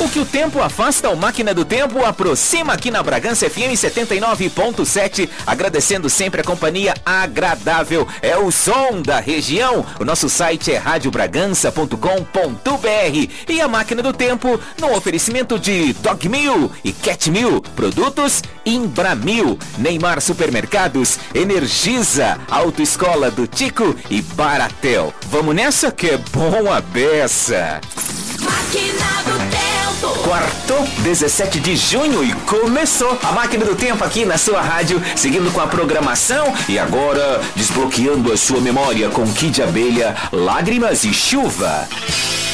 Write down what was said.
O que o tempo afasta, o Máquina do Tempo aproxima aqui na Bragança FM 79.7, agradecendo sempre a companhia agradável. É o som da região. O nosso site é radiobragança.com.br e a Máquina do Tempo no oferecimento de Dog Mil e Cat Mil, produtos Imbramil, Neymar Supermercados, Energisa, Autoescola do Tico e Baratel. Vamos nessa que é bom a beça. Máquina do Tempo. Quarto, 17 de junho e começou a Máquina do Tempo aqui na sua rádio, seguindo com a programação e agora desbloqueando a sua memória com Kid Abelha, Lágrimas e Chuva.